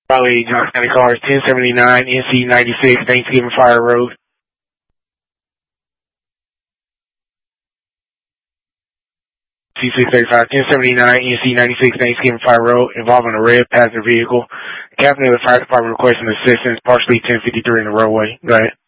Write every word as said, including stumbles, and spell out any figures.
Raleigh, Johnson County Cars, ten seventy-nine, N C ninety-six, Thanksgiving Fire Road. C six thirty-five, ten seventy-nine, N C ninety-six, Thanksgiving Fire Road, involving a red passenger vehicle. The captain of the fire department requesting assistance, partially ten fifty-three in the roadway. Go ahead.